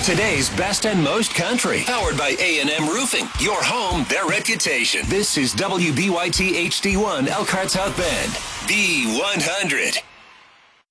Today's best and most country. Powered by A&M Roofing. Your home, their reputation. This is WBYT HD1 Elkhart South Bend. B100.